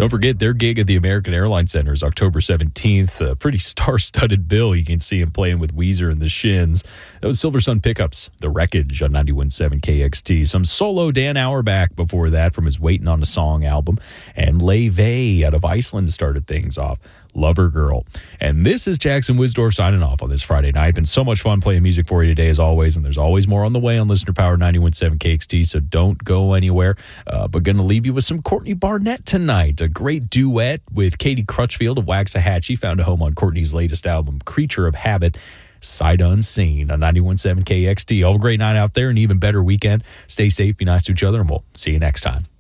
Don't forget their gig at the American Airlines Center is October 17th. A pretty star-studded bill. You can see him playing with Weezer and the Shins. That was Silver Sun Pickups, The Wreckage on 91.7 KXT. Some solo Dan Auerbach before that from his Waiting on a Song album. And Leve out of Iceland started things off. Lover Girl. And this is Jackson Wisdorf signing off on this Friday night. Been so much fun playing music for you today as always, and there's always more on the way on Listener Power 91.7 KXT, so don't go anywhere. But going to leave you with some Courtney Barnett tonight. A great duet with Katie Crutchfield of Waxahachie, found a home on Courtney's latest album, Creature of Habit, Sight Unseen on 91.7 KXT. Have a great night out there, and even better weekend. Stay safe, be nice to each other, and we'll see you next time.